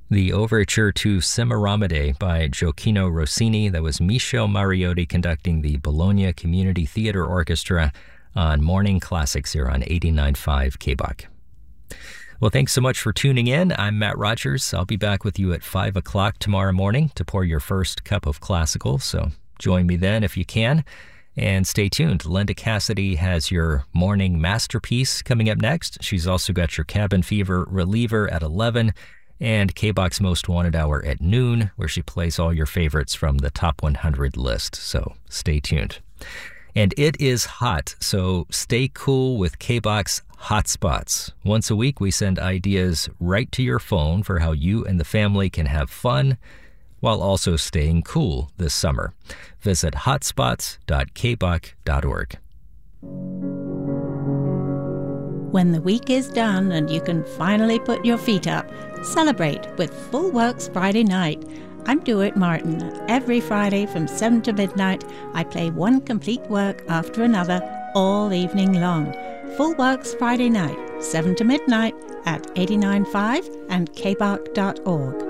The overture to Semiramide by Gioacchino Rossini. That was Michel Mariotti conducting the Bologna Community Theater Orchestra on Morning Classics here on 89.5 KBOC. Well, thanks so much for tuning in. I'm Matt Rogers. I'll be back with you at 5 o'clock tomorrow morning to pour your first cup of classical, so join me then if you can. And stay tuned. Linda Cassidy has your morning masterpiece coming up next. She's also got your Cabin Fever reliever at 11 and KBOC's Most Wanted Hour at noon, where she plays all your favorites from the Top 100 list. So stay tuned. And it is hot, so stay cool with KBOC's Hotspots. Once a week, we send ideas right to your phone for how you and the family can have fun while also staying cool this summer. Visit hotspots.kboc.org. When the week is done and you can finally put your feet up, celebrate with Full Works Friday Night. I'm Dewitt Martin. Every Friday from 7 to midnight, I play one complete work after another all evening long. Full Works Friday Night, 7 to midnight at 89.5 and kboc.org.